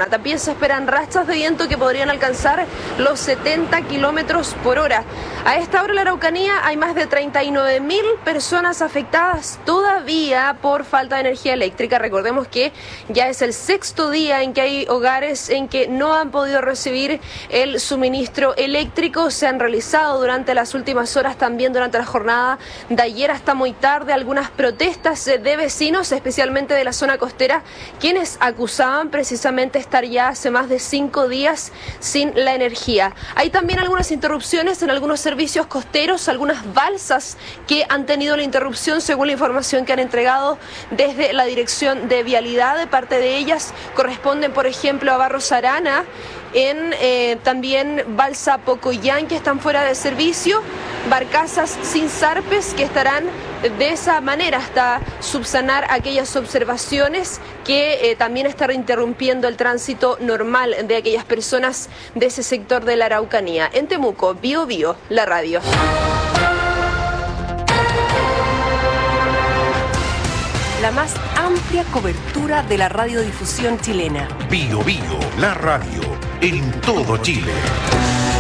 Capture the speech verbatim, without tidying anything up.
semana. También se esperan rachas de viento que podrían alcanzar los setenta kilómetros por hora. A esta hora en la Araucanía hay más de treinta y nueve mil personas afectadas todavía por falta de energía eléctrica. Recordemos que ya es el sexto día en que hay hogares en que no han podido recibir el suministro eléctrico. Se han realizado durante las últimas horas, también durante la jornada de ayer hasta muy tarde, algunas protestas de vecinos, especialmente de la zona costera, quienes acusaban precisamente estar ya hace más de cinco días sin la energía. Hay también algunas interrupciones en algunos servicios costeros, algunas balsas que han tenido la interrupción según la información que han entregado desde la Dirección de Vialidad. De parte de ellas corresponden, por ejemplo, a Barros Arana, en eh, también Balsa Pocoyán, que están fuera de servicio, barcazas sin zarpes que estarán de esa manera hasta subsanar aquellas observaciones que eh, también están interrumpiendo el tránsito normal de aquellas personas de ese sector de la Araucanía. En Temuco, Bio Bio, la radio. La más amplia cobertura de la radiodifusión chilena. Bio Bio, la radio, en todo Chile.